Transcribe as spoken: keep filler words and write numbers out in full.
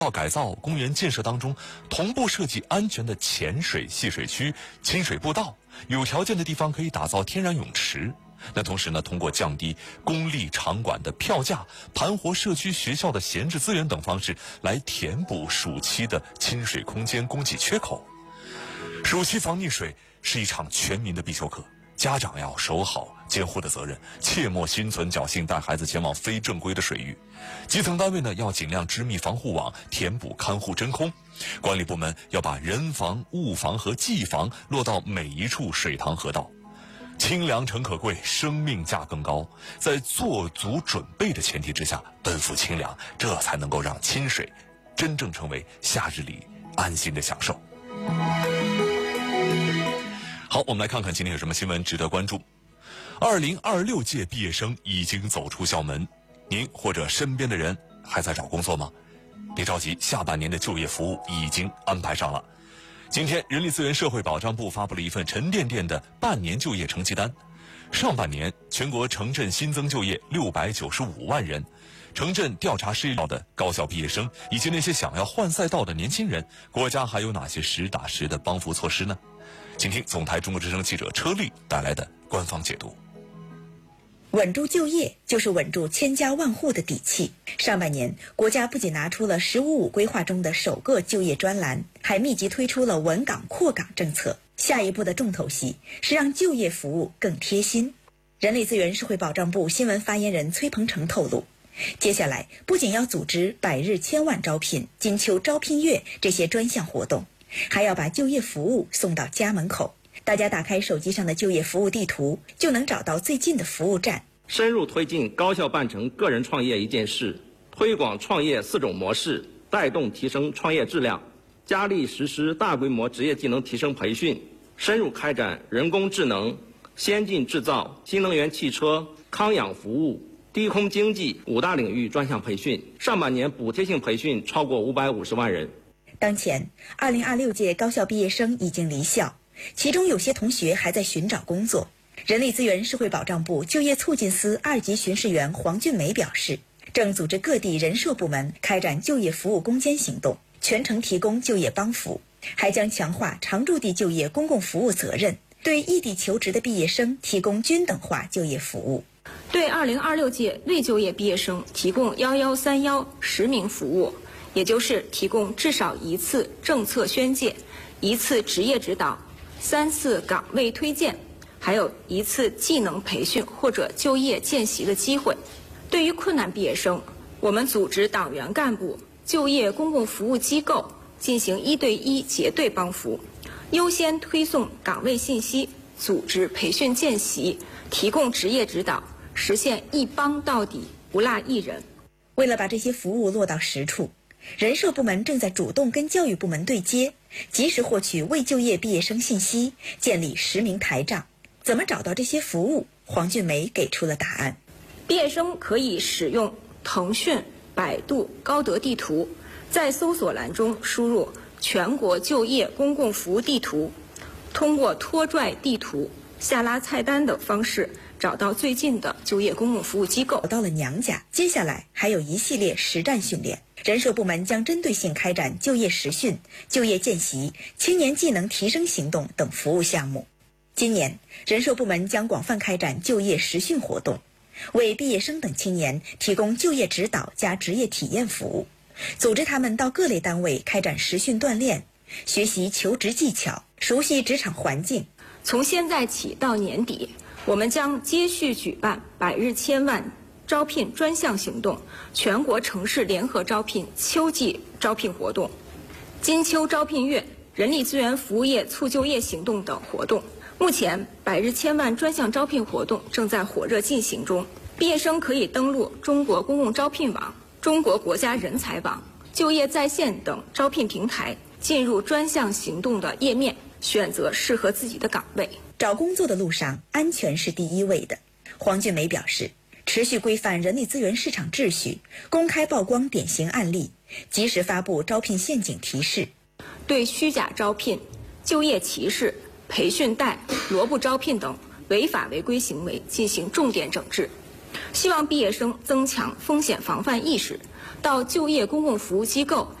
改造、公园建设当中，同步设计安全的浅水戏水区、亲水步道，有条件的地方可以打造天然泳池。那同时呢，通过降低公立场馆的票价、盘活社区学校的闲置资源等方式，来填补暑期的亲水空间供给缺口。暑期防溺水是一场全民的必修课，家长要守好监护的责任，切莫心存侥幸带孩子前往非正规的水域。基层单位呢，要尽量织密防护网，填补看护真空。管理部门要把人防、物防和技防落到每一处水塘河道。清凉诚可贵，生命价更高。在做足准备的前提之下，奔赴清凉，这才能够让亲水真正成为夏日里安心的享受。好，我们来看看今天有什么新闻值得关注。二零二六届毕业生已经走出校门，您或者身边的人还在找工作吗？别着急，下半年的就业服务已经安排上了。今天，人力资源社会保障部发布了一份沉甸甸的半年就业成绩单。上半年，全国城镇新增就业六百九十五万人。城镇调查失业的高校毕业生以及那些想要换赛道的年轻人，国家还有哪些实打实的帮扶措施呢？请听总台中国之声记者车丽带来的官方解读。 稳住就业就是稳住千家万户的底气。上半年，国家不仅拿出了“十五五”规划中的首个就业专栏，还密集推出了稳岗扩岗政策。下一步的重头戏是让就业服务更贴心。人力资源社会保障部新闻发言人崔鹏程透露，接下来不仅要组织百日千万招聘、金秋招聘月这些专项活动，还要把就业服务送到家门口。大家打开手机上的就业服务地图，就能找到最近的服务站。 深入推进高效办成个人创业一件事，推广创业四种模式，带动提升创业质量，加力实施大规模职业技能提升培训，深入开展人工智能、先进制造、新能源汽车、康养服务、低空经济五大领域专项培训。上半年补贴性培训超过五百五十万人。 当前，二零二六届高校毕业生已经离校，其中有些同学还在寻找工作。人力资源社会保障部就业促进司二级巡视员黄俊梅表示，正组织各地人社部门开展就业服务攻坚行动，全程提供就业帮扶，还将强化常住地就业公共服务责任，对异地求职的毕业生提供均等化就业服务。 对二零二六届未就业毕业生提供幺幺三幺实名服务，也就是提供至少一次政策宣介、一次职业指导、三次岗位推荐，还有一次技能培训或者就业见习的机会。对于困难毕业生，我们组织党员干部、就业公共服务机构进行一对一结对帮扶，优先推送岗位信息，组织培训见习，提供职业指导，实现一帮到底，不落一人。 为了把这些服务落到实处，人社部门正在主动跟教育部门对接，及时获取未就业毕业生信息，建立实名台账。怎么找到这些服务？黄俊梅给出了答案。 毕业生可以使用腾讯、百度、高德地图，在搜索栏中输入全国就业公共服务地图，通过拖拽地图、下拉菜单等方式找到最近的就业公共服务机构。 找到了娘家，接下来还有一系列实战训练。人社部门将针对性开展就业实训、就业见习、青年技能提升行动等服务项目。今年，人社部门将广泛开展就业实训活动，为毕业生等青年提供就业指导加职业体验服务，组织他们到各类单位开展实训锻炼，学习求职技巧，熟悉职场环境。 从现在起到年底，我们将接续举办百日千万招聘专项行动、全国城市联合招聘秋季招聘活动、金秋招聘月、人力资源服务业促就业行动等活动。目前，百日千万专项招聘活动正在火热进行中。毕业生可以登录中国公共招聘网、中国国家人才网、就业在线等招聘平台，进入专项行动的页面，选择适合自己的岗位。 找工作的路上，安全是第一位的。黄俊梅表示，持续规范人力资源市场秩序，公开曝光典型案例，及时发布招聘陷阱提示， 对虚假招聘、就业歧视、培训贷、萝卜招聘等违法违规行为进行重点整治。希望毕业生增强风险防范意识，到就业公共服务机构